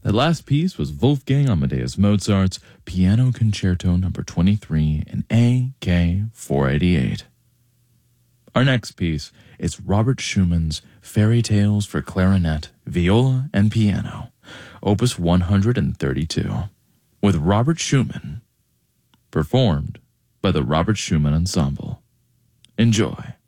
That last piece was Wolfgang Amadeus Mozart's Piano Concerto No. 23 in AK 488. Our next piece is Robert Schumann's Fairy Tales for Clarinet, Viola, and Piano, Opus 132, with Robert Schumann, performed by the Robert Schumann Ensemble. Enjoy.